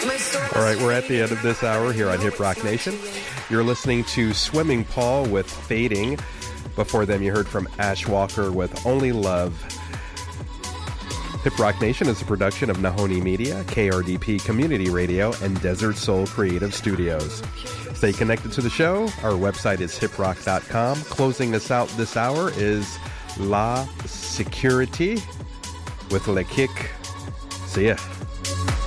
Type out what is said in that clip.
All right, we're at the end of this hour here on Hip Rock Nation. You're listening to Swimming Paul with Fading. Before them, you heard from Ash Walker with Only Love. Hip Rock Nation is a production of Nahoni Media, KRDP Community Radio, and Desert Soul Creative Studios. Stay connected to the show. Our website is hiprock.com. Closing us out this hour is La Security with Le Kick. See ya.